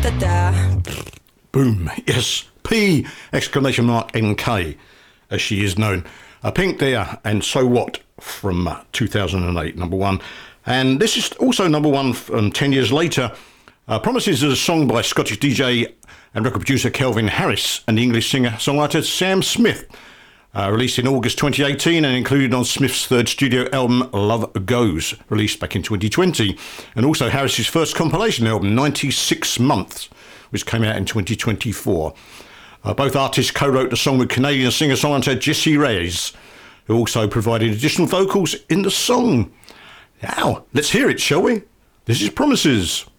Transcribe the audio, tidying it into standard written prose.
Boom. Yes. P! Exclamation mark NK, as she is known. Pink there, and So What from 2008, number one. And this is also number one 10 years later. Promises is a song by Scottish DJ and record producer Kelvin Harris and the English singer-songwriter Sam Smith. Released in August 2018 and included on Smith's third studio album Love Goes, released back in 2020. And also Harris's first compilation album, 96 Months, which came out in 2024. Both artists co-wrote the song with Canadian singer-songwriter Jessie Reyes, who also provided additional vocals in the song. Now, let's hear it, shall we? This is Promises.